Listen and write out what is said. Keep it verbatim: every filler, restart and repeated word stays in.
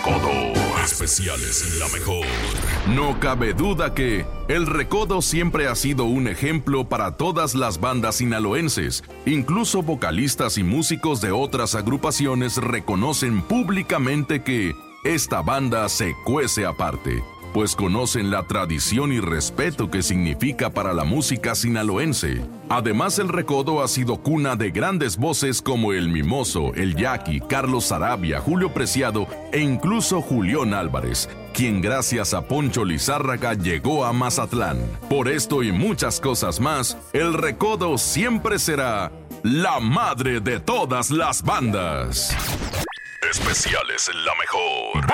Recodo. Especiales en la mejor. No cabe duda que El Recodo siempre ha sido un ejemplo para todas las bandas sinaloenses. Incluso vocalistas y músicos de otras agrupaciones reconocen públicamente que esta banda se cuece aparte, pues conocen la tradición y respeto que significa para la música sinaloense. Además, El Recodo ha sido cuna de grandes voces como El Mimoso, El Yaqui, Carlos Sarabia, Julio Preciado e incluso Julián Álvarez, quien gracias a Poncho Lizárraga llegó a Mazatlán. Por esto y muchas cosas más, El Recodo siempre será la madre de todas las bandas. Especiales en la mejor.